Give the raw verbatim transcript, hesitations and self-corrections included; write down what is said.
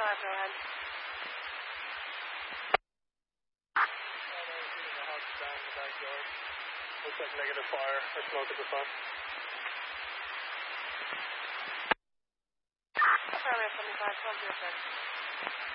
seventy-five, go ahead. Looks like negative fire or smoke at the front. Affirmative, seventy-five, twelve zero six.